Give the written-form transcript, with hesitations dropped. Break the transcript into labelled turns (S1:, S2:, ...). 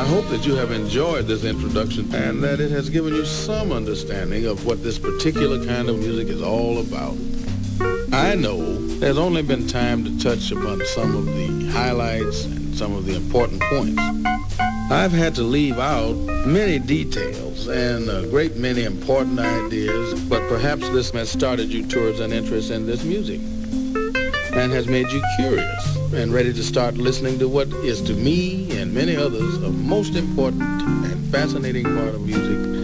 S1: hope that you have enjoyed this introduction and that it has given you some understanding of what this particular kind of music is all about. I know there's only been time to touch upon some of the highlights and some of the important points. I've had to leave out many details and a great many important ideas, but perhaps this has started you towards an interest in this music and has made you curious and ready to start listening to what is to me and many others a most important and fascinating part of music,